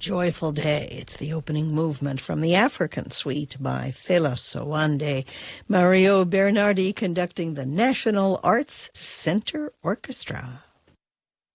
Joyful Day. It's the opening movement from the African Suite by Fela Sowande. Mario Bernardi conducting the National Arts Center Orchestra.